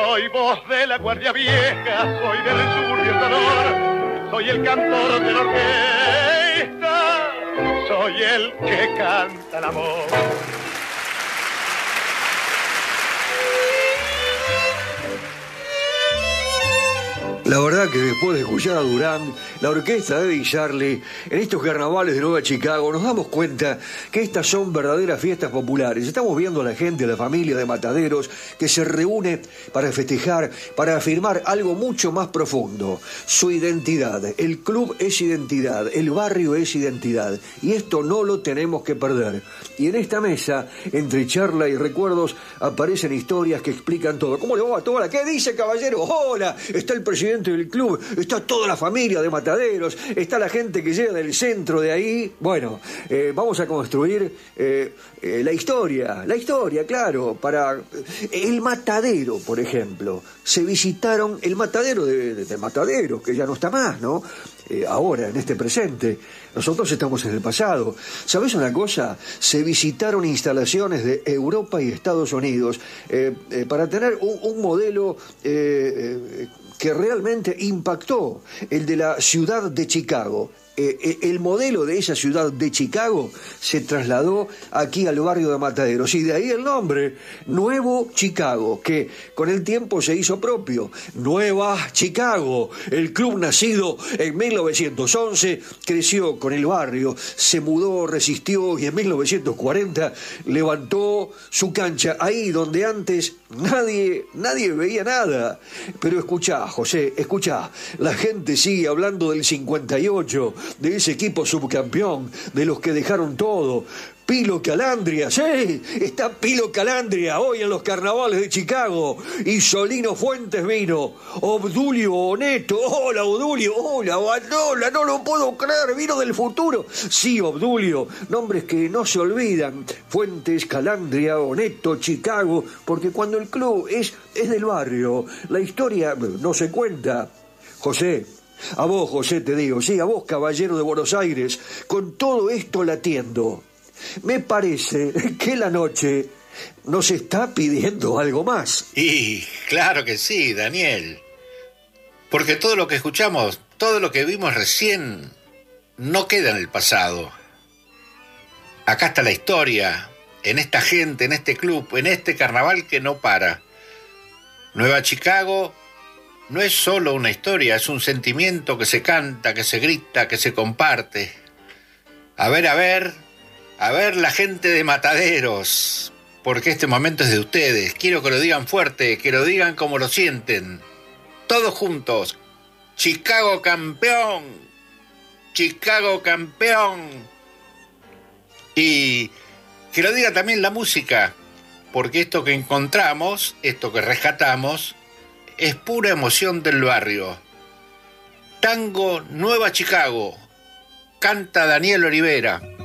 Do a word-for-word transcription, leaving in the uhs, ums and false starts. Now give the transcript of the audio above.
Soy voz de la guardia vieja, soy del sur y el dolor, soy el cantor de la orquesta, soy el que canta el amor. La verdad que después de escuchar a Durán, la orquesta de Eddie Charlie, en estos carnavales de Nueva Chicago, nos damos cuenta que estas son verdaderas fiestas populares. Estamos viendo a la gente, a la familia de Mataderos, que se reúne para festejar, para afirmar algo mucho más profundo. Su identidad. El club es identidad, el barrio es identidad. Y esto no lo tenemos que perder. Y en esta mesa, entre charla y recuerdos, aparecen historias que explican todo. ¿Cómo le va a toda? ¿Qué dice, caballero? ¡Hola! Está el presidente del club, está toda la familia de Mataderos, está la gente que llega del centro de ahí. Bueno, eh, vamos a construir eh, eh, la historia, la historia, claro, para el Matadero, por ejemplo. Se visitaron el Matadero de, de, de Mataderos, que ya no está más, ¿no? Eh, ahora, en este presente. Nosotros estamos en el pasado. ¿Sabes una cosa? Se visitaron instalaciones de Europa y Estados Unidos eh, eh, para tener un, un modelo eh, eh, que realmente impactó, el de la ciudad de Chicago. Eh, el modelo de esa ciudad de Chicago se trasladó aquí al barrio de Mataderos, y de ahí el nombre, Nuevo Chicago, que con el tiempo se hizo propio. Nueva Chicago, el club nacido en mil novecientos once, creció con el barrio, se mudó, resistió y en mil novecientos cuarenta levantó su cancha ahí donde antes nadie, nadie veía nada. Pero escuchá, José, escuchá, la gente sigue hablando del cincuenta y ocho, de ese equipo subcampeón, de los que dejaron todo. Pilo Calandria, sí, está Pilo Calandria hoy en los carnavales de Chicago. Y Solino Fuentes vino. Obdulio Oneto, hola Obdulio, hola Bandola, no lo puedo creer, vino del futuro. Sí, Obdulio, nombres que no se olvidan. Fuentes, Calandria, Oneto, Chicago, porque cuando el club es, es del barrio, la historia no se cuenta. José, a vos, José, te digo, sí, a vos, caballero de Buenos Aires, con todo esto latiendo, me parece que la noche nos está pidiendo algo más. Y claro que sí, Daniel. Porque todo lo que escuchamos, todo lo que vimos recién, no queda en el pasado. Acá está la historia, en esta gente, en este club, en este carnaval que no para. Nueva Chicago no es solo una historia, es un sentimiento que se canta, que se grita, que se comparte. A ver, a ver, a ver la gente de Mataderos, porque este momento es de ustedes. Quiero que lo digan fuerte, que lo digan como lo sienten. Todos juntos. Chicago campeón, Chicago campeón. Y que lo diga también la música, porque esto que encontramos, esto que rescatamos, es pura emoción del barrio. Tango Nueva Chicago, canta Daniel Olivera.